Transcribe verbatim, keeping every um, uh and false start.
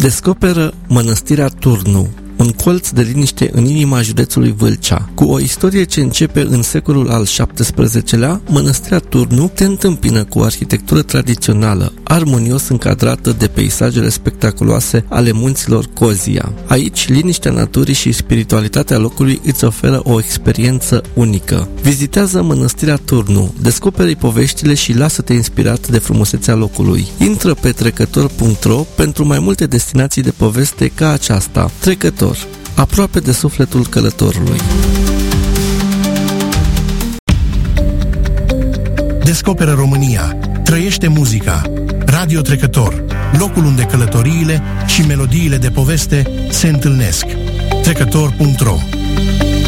Descoperă Mănăstirea Turnu, un colț de liniște în inima județului Vâlcea. Cu o istorie ce începe în secolul al șaptesprezecelea, Mănăstirea Turnu te întâmpină cu o arhitectură tradițională, armonios încadrată de peisajele spectaculoase ale munților Cozia. Aici, liniștea naturii și spiritualitatea locului îți oferă o experiență unică. Vizitează Mănăstirea Turnu, descoperi poveștile și lasă-te inspirat de frumusețea locului. Intră pe trecător punct ro pentru mai multe destinații de poveste ca aceasta. Trecător, aproape de sufletul călătorului. Descoperă România. Trăiește muzica. Radio Trecător, locul unde călătoriile și melodiile de poveste se întâlnesc. trecător punct ro